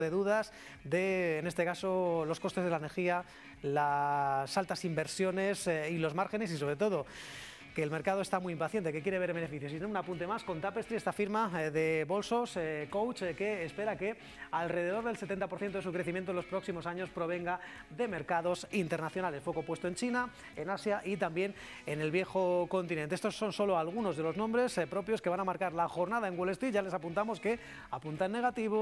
de dudas de, en este caso, los costes de la energía, las altas inversiones y los márgenes, y sobre todo que el mercado está muy impaciente, que quiere ver beneficios. Y un apunte más con Tapestry, esta firma de bolsos, coach, que espera que alrededor del 70% de su crecimiento en los próximos años provenga de mercados internacionales. Foco puesto en China, en Asia y también en el viejo continente. Estos son solo algunos de los nombres propios que van a marcar la jornada en Wall Street. Ya les apuntamos que apunta en negativo.